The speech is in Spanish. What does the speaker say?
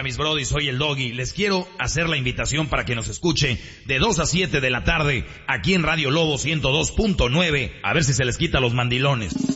mis brodis, soy el Doggy. Les quiero hacer la invitación para que nos escuche de 2 a 7 de la tarde aquí en Radio Lobo 102.9. A ver si se les quita los mandilones.